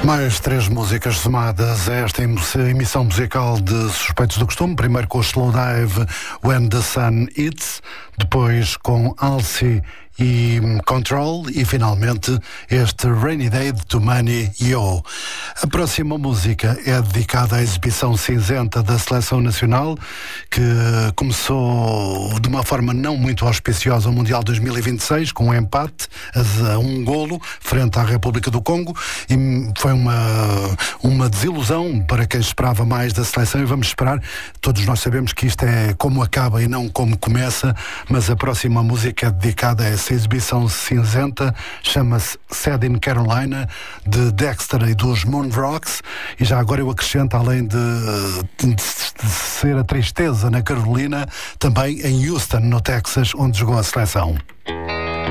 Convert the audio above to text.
Mais três músicas somadas a esta emissão musical de Suspeitos do Costume. Primeiro com o Slow Dive, When the Sun Hits, depois com Alcy e Control e finalmente este Rainy Day de Toumani Yo. A próxima música é dedicada à exibição cinzenta da Seleção Nacional, que começou de uma forma não muito auspiciosa o Mundial 2026 com um empate a um golo frente à República do Congo, e foi uma desilusão para quem esperava mais da seleção, e vamos esperar. Todos nós sabemos que isto é como acaba e não como começa, mas a próxima música é dedicada a essa exibição cinzenta, chama-se Sad in Carolina, de Dexter e dos Moon Rocks. E já agora eu acrescento, além de ser a tristeza na Carolina, também em Houston, no Texas, onde jogou a seleção.